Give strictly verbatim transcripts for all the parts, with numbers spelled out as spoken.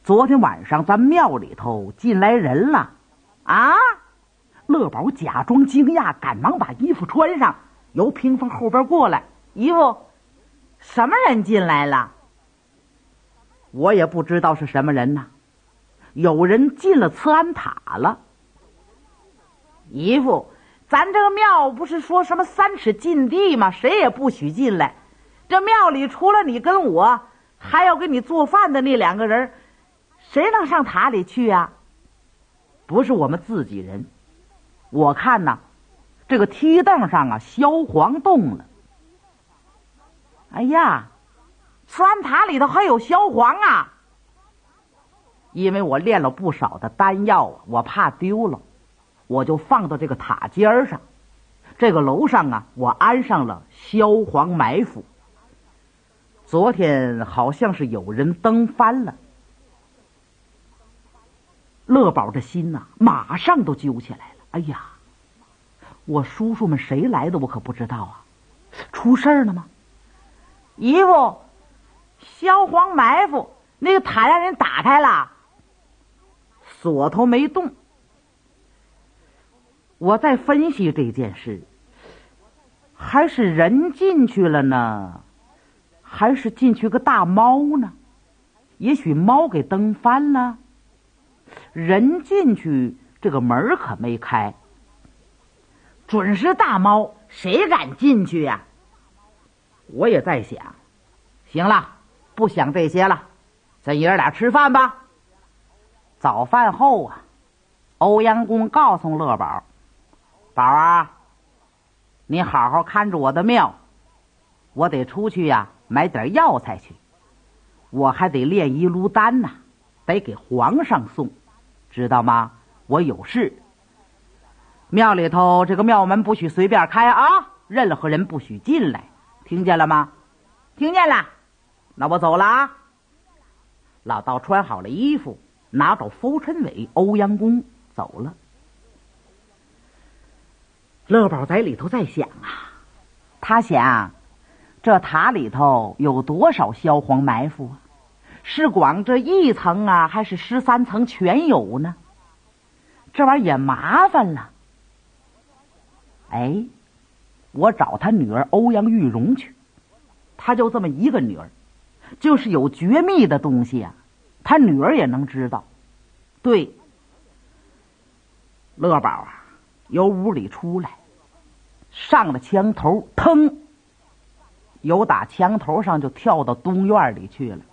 昨天晚上咱庙里头进来人了。啊？乐宝假装惊讶，赶忙把衣服穿上，由屏风后边过来。姨夫，什么人进来了？我也不知道是什么人呢，有人进了慈安塔了。姨夫，咱这个庙不是说什么三尺禁地吗？谁也不许进来。这庙里除了你跟我，还要给你做饭的那两个人，谁能上塔里去啊？不是我们自己人，我看呐，这个梯凳上啊，萧黄动了。哎呀，慈安塔里头还有萧黄啊！因为我练了不少的丹药啊，我怕丢了，我就放到这个塔尖上。这个楼上啊，我安上了萧黄埋伏。昨天好像是有人登翻了。乐宝的心呐、啊，马上都揪起来了。哎呀，我叔叔们谁来的我可不知道啊，出事了吗？姨夫，萧黄埋伏，那个塔让人打开了，锁头没动。我在分析这件事，还是人进去了呢，还是进去个大猫呢？也许猫给蹬翻了，人进去这个门可没开，准是大猫，谁敢进去呀、啊？我也在想，行了，不想这些了，咱爷儿俩吃饭吧。早饭后啊，欧阳公告诉乐宝，宝啊，你好好看着我的庙，我得出去呀、啊、买点药材去，我还得炼一炉丹呐、啊，得给皇上送，知道吗？我有事。庙里头这个庙门不许随便开啊，任何人不许进来，听见了吗？听见了。那我走了啊。老道穿好了衣服，拿着拂尘尾，欧阳公走了。乐宝在里头在想啊，他想这塔里头有多少萧黄埋伏啊？是光这一层啊，还是十三层全有呢？这玩意儿也麻烦了。哎，我找他女儿欧阳玉荣去，他就这么一个女儿，就是有绝密的东西啊，他女儿也能知道。对，乐宝啊，由屋里出来，上了墙头，腾，由打墙头上就跳到东院里去了。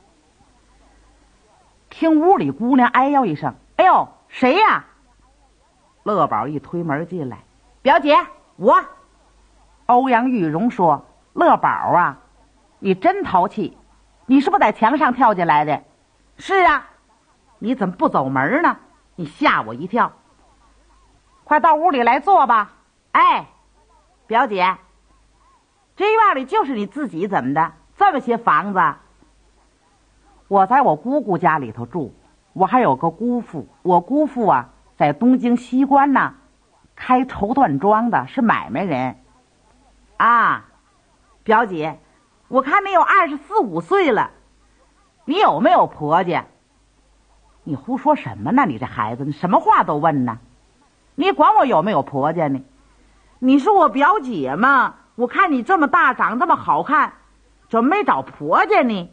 听屋里姑娘哎呦一声，哎呦，谁呀？乐宝一推门进来，表姐，我。欧阳玉荣说，乐宝啊，你真淘气，你是不是在墙上跳进来的？是啊，你怎么不走门呢？你吓我一跳。快到屋里来坐吧。哎，表姐，这院里就是你自己怎么的？这么些房子？我在我姑姑家里头住，我还有个姑父，我姑父啊在东京西关呢，开绸缎庄的，是买卖人。啊，表姐，我看你有二十四五岁了，你有没有婆家？你胡说什么呢？你这孩子，你什么话都问呢？你管我有没有婆家呢？你是我表姐嘛，我看你这么大，长这么好看，怎么没找婆家呢？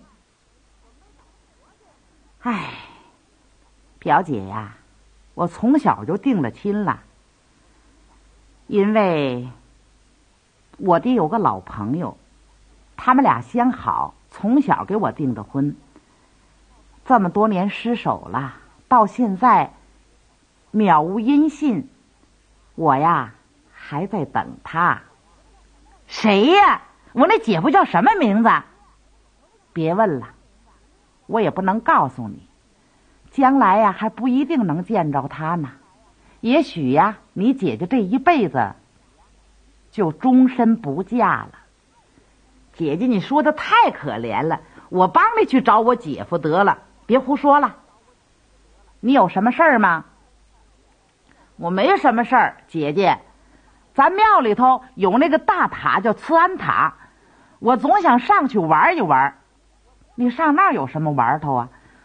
唉，表姐呀，我从小就定了亲了，因为我弟有个老朋友，他们俩相好，从小给我订的婚。这么多年失手了，到现在渺无音信，我呀还在等他。谁呀？我那姐夫叫什么名字？别问了，我也不能告诉你，将来呀还不一定能见着他呢。也许呀，你姐姐这一辈子就终身不嫁了。姐姐，你说的太可怜了，我帮你去找我姐夫得了，别胡说了。你有什么事儿吗？我没什么事儿，姐姐，咱庙里头有那个大塔叫慈安塔，我总想上去玩一玩。你上那儿有什么玩头啊？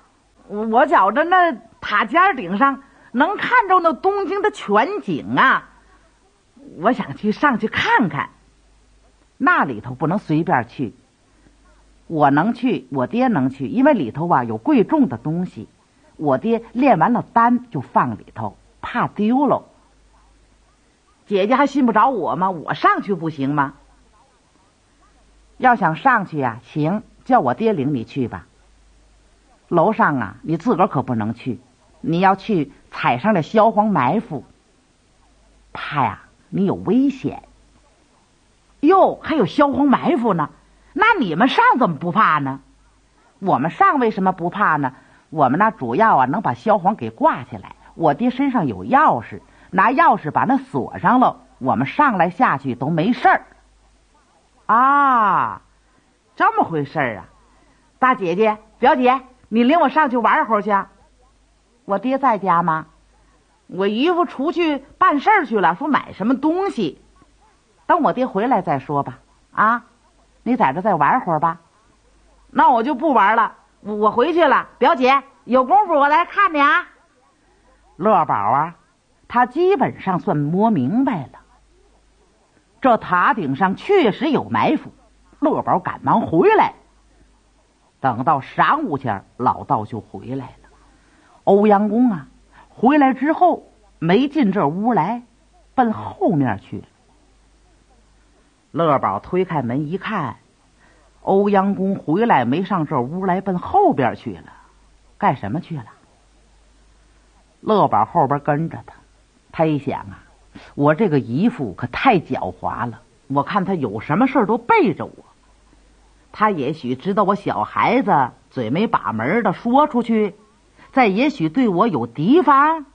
我觉着那塔尖顶上能看着那东京的全景啊，我想去上去看看。那里头不能随便去，我能去，我爹能去，因为里头啊有贵重的东西，我爹炼完了丹就放里头，怕丢喽。姐姐还信不着我吗？我上去不行吗？要想上去呀、啊，行，叫我爹领你去吧。楼上啊，你自个儿可不能去，你要去踩上了萧皇埋伏，怕呀你有危险。哟，还有萧皇埋伏呢，那你们上怎么不怕呢？我们上为什么不怕呢？我们那主要啊能把萧皇给挂起来，我爹身上有钥匙，拿钥匙把那锁上了，我们上来下去都没事儿。啊，这么回事儿啊！大姐姐、表姐，你领我上去玩会儿去。我爹在家吗？我姨夫出去办事儿去了，说买什么东西，等我爹回来再说吧。啊，你在这再玩会儿吧。那我就不玩了，我回去了。表姐，有功夫我来看你啊。乐宝啊，他基本上算摸明白了，这塔顶上确实有埋伏。乐宝赶忙回来，等到晌午前，老道就回来了。欧阳公啊，回来之后没进这屋来，奔后面去了。乐宝推开门一看，欧阳公回来没上这屋来，奔后边去了。干什么去了？乐宝后边跟着他，他一想啊，我这个姨父可太狡猾了，我看他有什么事都背着我。他也许知道我小孩子嘴没把门的说出去，再也许对我有提防。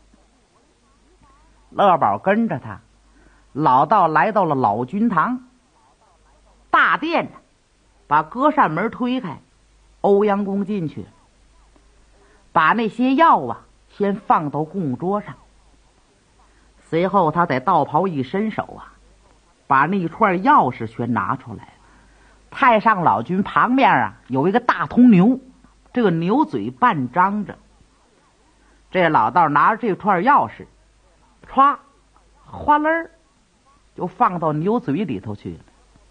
乐宝跟着他，老道来到了老君堂大殿，把隔扇门推开，欧阳公进去，把那些药啊先放到供桌上。随后他在道袍一伸手啊，把那串钥匙全拿出来了。太上老君旁边啊有一个大铜牛，这个牛嘴半张着。这老道拿着这串钥匙，歘，哗啦儿就放到牛嘴里头去了。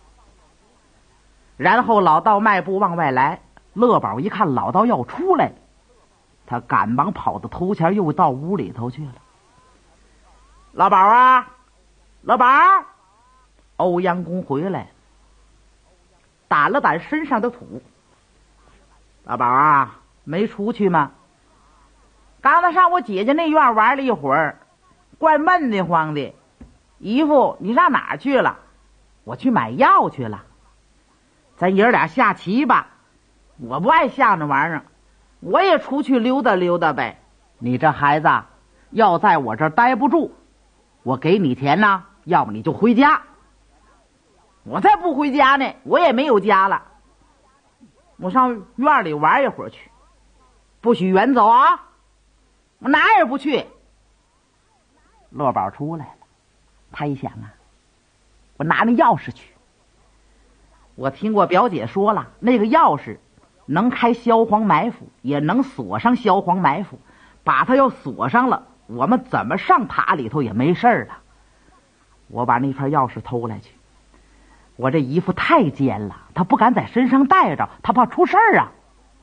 然后老道迈步往外来，乐宝一看老道要出来，他赶忙跑到头前，又到屋里头去了。老宝啊，老宝！欧阳公回来，掸了掸身上的土。老宝啊，没出去吗？刚才上我姐姐那院玩了一会儿，怪闷得慌的。姨父，你上哪儿去了？我去买药去了。咱爷俩下棋吧。我不爱下那玩意儿，我也出去溜达溜达呗。你这孩子要在我这儿待不住，我给你钱呢，要么你就回家。我才不回家呢，我也没有家了。我上院里玩一会儿去，不许远走啊！我哪也不去。乐宝出来了，他一想啊，我拿那钥匙去。我听过表姐说了，那个钥匙能开萧皇埋伏，也能锁上萧皇埋伏。把它要锁上了，我们怎么上塔里头也没事了。我把那串钥匙偷来去。我这姨父太奸了，他不敢在身上带着，他怕出事儿啊。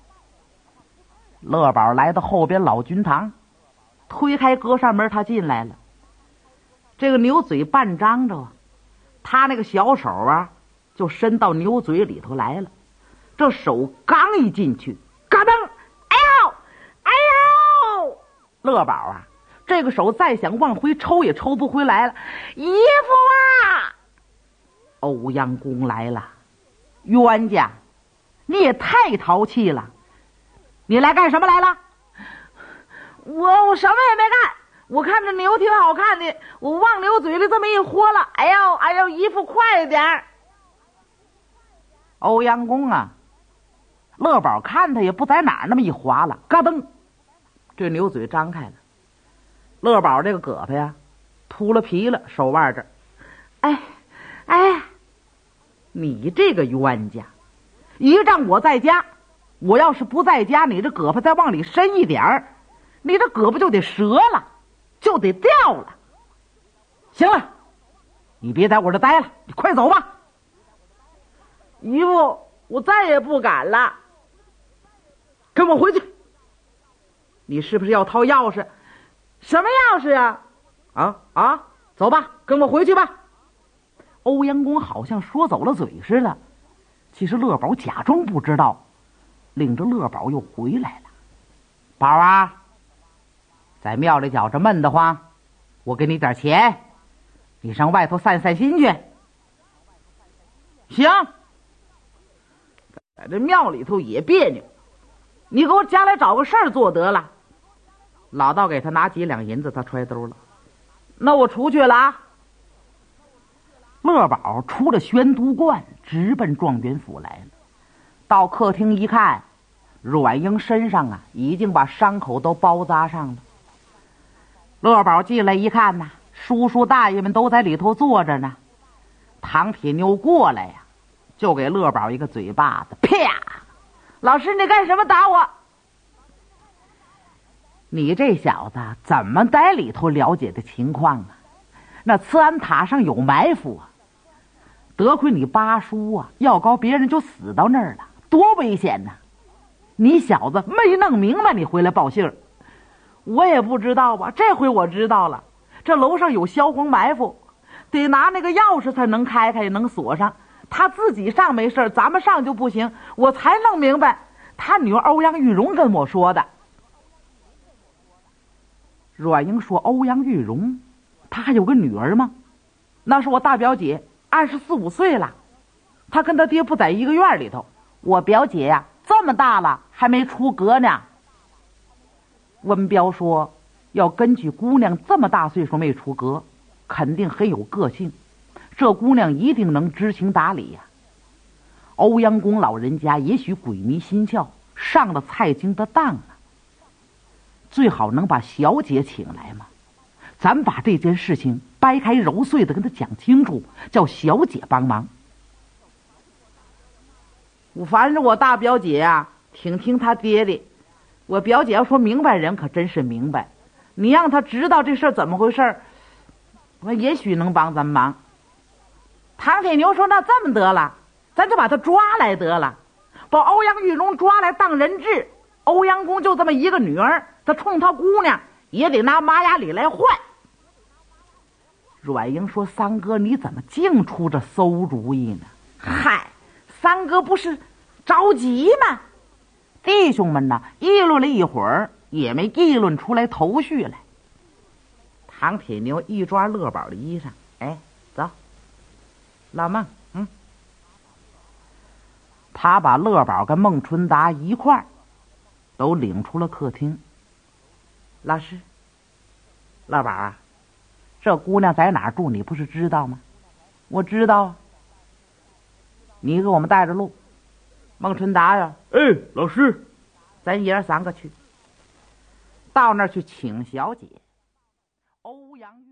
乐宝来到后边老君堂，推开隔扇门，他进来了。这个牛嘴半张着啊，他那个小手啊就伸到牛嘴里头来了。这手刚一进去，嘎噔，哎呦哎呦！乐宝啊，这个手再想往回抽也抽不回来了。姨父啊！欧阳公来了。冤家，你也太淘气了，你来干什么来了？我我什么也没干，我看这牛挺好看的，我往牛嘴里这么一豁了。哎呦哎呦，姨父快点！欧阳公啊，乐宝看他也不在哪儿，那么一划了，嘎噔，这牛嘴张开了。乐宝这个胳膊呀秃了皮了，手腕这儿，哎哎，你这个冤家，一仗我在家， 我要是不在家，你这胳膊再往里伸一点儿，你这胳膊就得折了，就得掉了。行了，你别在我这待了，你快走吧。姨父，我再也不敢了。跟我回去。你是不是要掏钥匙？什么钥匙啊？啊啊，走吧，跟我回去吧。欧阳公好像说走了嘴似的，其实乐宝假装不知道，领着乐宝又回来了。宝啊，在庙里觉着闷得慌，我给你点钱，你上外头散散心去。行，在这庙里头也别扭，你给我家来找个事儿做得了。老道给他拿几两银子，他揣兜了。那我出去了啊。乐宝出了宣都观，直奔状元府来了。到客厅一看，阮英身上啊已经把伤口都包扎上了。乐宝进来一看呐，叔叔大爷们都在里头坐着呢。唐铁妞过来呀，就给乐宝一个嘴巴子，啪！老师，你干什么打我？你这小子怎么在里头了解的情况啊？那慈安塔上有埋伏啊！得亏你八叔啊，要高别人就死到那儿了，多危险呐！你小子没弄明白，你回来报信儿。我也不知道吧，这回我知道了。这楼上有销魂埋伏，得拿那个钥匙才能开开，能锁上。他自己上没事，咱们上就不行。我才弄明白，他女儿欧阳玉荣跟我说的。阮英说：“欧阳玉荣，她还有个女儿吗？那是我大表姐，二十四五岁了。她跟她爹不在一个院里头。我表姐呀、啊，这么大了还没出阁呢。”温彪说：“要根据姑娘这么大岁数没出阁，肯定很有个性。这姑娘一定能知情达理呀、啊。欧阳公老人家也许鬼迷心窍，上了蔡京的当啊。最好能把小姐请来嘛，咱把这件事情掰开揉碎的跟她讲清楚，叫小姐帮忙。我反正我大表姐啊，挺听她爹的。我表姐要说明白人，可真是明白。你让她知道这事儿怎么回事，我也许能帮咱忙。”唐铁牛说：“那这么得了，咱就把他抓来得了，把欧阳玉荣抓来当人质。欧阳公就这么一个女儿，他冲他姑娘也得拿马雅里来换。”阮英说：“三哥，你怎么净出这馊主意呢？”嗨，三哥不是着急吗？弟兄们呢议论了一会儿，也没议论出来头绪来。唐铁牛一抓乐宝的衣裳：“哎，走，老孟，嗯。”他把乐宝跟孟春达一块儿都领出了客厅。老师，乐宝啊，这姑娘在哪儿住，你不是知道吗？我知道啊。你给我们带着路。孟春达呀， 哎，老师， 咱爷儿三个去，到那儿去请小姐。欧阳